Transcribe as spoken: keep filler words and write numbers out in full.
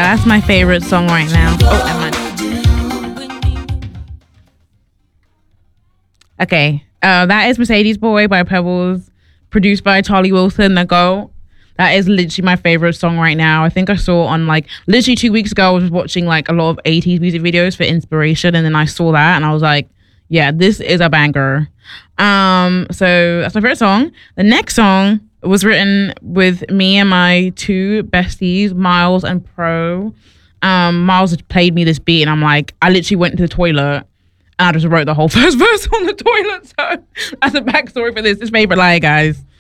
yeah, that's my favorite song right now. Oh, never mind. Okay, uh, that is Mercedes Boy by Pebbles, produced by Charlie Wilson, the GOAT. That is literally my favorite song right now. I think I saw on like literally two weeks ago, I was watching like a lot of eighties music videos for inspiration, and then I saw that and I was like, yeah, this is a banger. Um, so that's my favorite song. The next song was written with me and my two besties, Miles and Pro. Um, Miles had played me this beat, and I'm like, I literally went to the toilet and I just wrote the whole first verse on the toilet. So that's a backstory for this. It's favorite liar, guys.